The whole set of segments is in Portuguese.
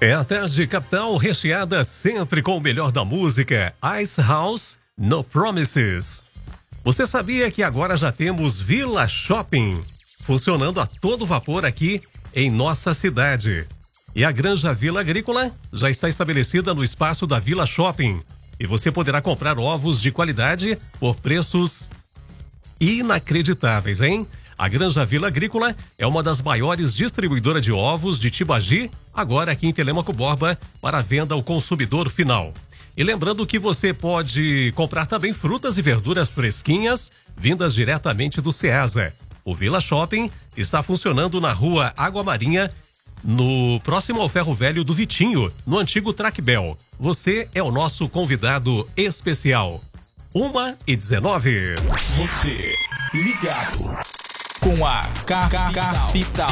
É a tarde capital recheada sempre com o melhor da música. Ice House, No Promises. Você sabia que agora já temos Villa Shopping funcionando a todo vapor aqui em nossa cidade? E a Granja Vila Agrícola já está estabelecida no espaço da Villa Shopping. E você poderá comprar ovos de qualidade por preços inacreditáveis, hein? A Granja Vila Agrícola é uma das maiores distribuidoras de ovos de Tibagi, agora aqui em Telêmaco Borba, para venda ao consumidor final. E lembrando que você pode comprar também frutas e verduras fresquinhas, vindas diretamente do Ceasa. O Villa Shopping está funcionando na rua Água Marinha, no próximo ao Ferro Velho do Vitinho, no antigo Tracbel. Você é o nosso convidado especial. 1h19. Você ligado com a Capital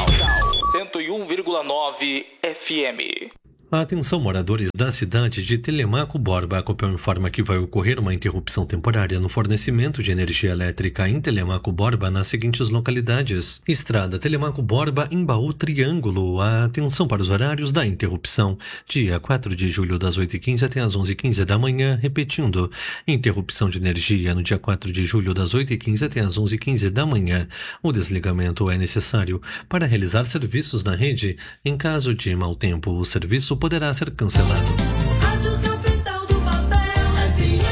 101,9 FM. Atenção, moradores da cidade de Telêmaco Borba. A Copel informa que vai ocorrer uma interrupção temporária no fornecimento de energia elétrica em Telêmaco Borba nas seguintes localidades: Estrada Telêmaco Borba, Embaú Triângulo. Atenção para os horários da interrupção. Dia 4 de julho, das 8h15 até as 11h15 da manhã. Repetindo, interrupção de energia no dia 4 de julho, das 8h15 até as 11h15 da manhã. O desligamento é necessário para realizar serviços na rede. Em caso de mau tempo, o serviço poderá ser cancelado. Rádio Capital do Papel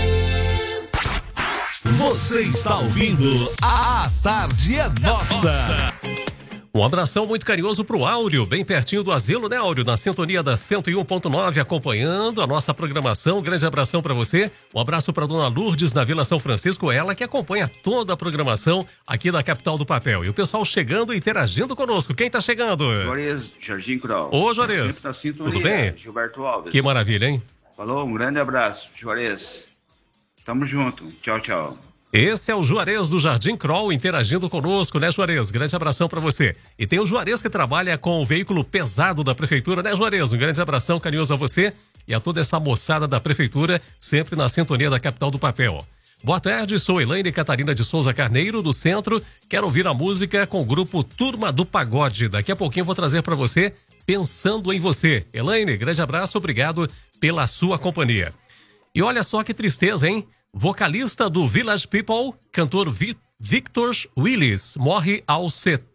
FM. Você está ouvindo A Tarde é Nossa. Um abração muito carinhoso pro Áureo, bem pertinho do asilo, né, Áureo? Na sintonia da 101.9, acompanhando a nossa programação. Um grande abração para você. Um abraço para dona Lourdes, na Vila São Francisco, ela que acompanha toda a programação aqui da Capital do Papel. E o pessoal chegando e interagindo conosco. Quem tá chegando? Juarez, Jardim Cruel. Ô, Juarez. Tudo bem? Gilberto Alves. Que maravilha, hein? Falou, um grande abraço, Juarez. Tamo junto. Tchau, tchau. Esse é o Juarez do Jardim Kroll interagindo conosco, né, Juarez? Grande abração para você. E tem o Juarez que trabalha com o veículo pesado da prefeitura, né, Juarez? Um grande abração carinhoso a você e a toda essa moçada da prefeitura, sempre na sintonia da Capital do Papel. Boa tarde, sou Elaine Catarina de Souza Carneiro, do Centro. Quero ouvir a música com o grupo Turma do Pagode. Daqui a pouquinho vou trazer para você Pensando em Você. Elaine, grande abraço, obrigado pela sua companhia. E olha só que tristeza, hein? Vocalista do Village People, cantor Victor Willis, morre aos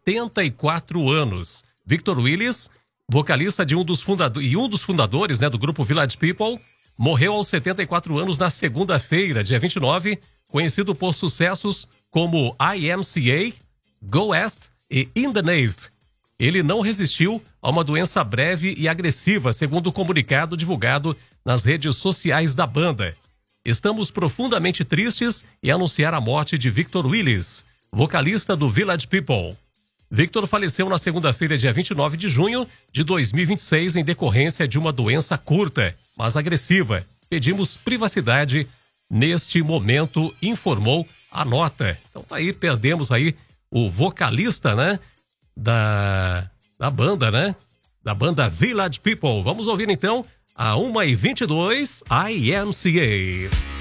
74 anos. Victor Willis, vocalista de um dos fundadores, né, do grupo Village People, morreu aos 74 anos na segunda-feira, dia 29, conhecido por sucessos como IMCA, Go West e In The Nave. Ele não resistiu a uma doença breve e agressiva, segundo o comunicado divulgado nas redes sociais da banda. Estamos profundamente tristes em anunciar a morte de Victor Willis, vocalista do Village People. Victor faleceu na segunda-feira, dia 29 de junho de 2026, em decorrência de uma doença curta, mas agressiva. Pedimos privacidade neste momento, informou a nota. Então tá aí, perdemos aí o vocalista, né, da banda, né, da banda Village People. Vamos ouvir então a 1h22, IMCA.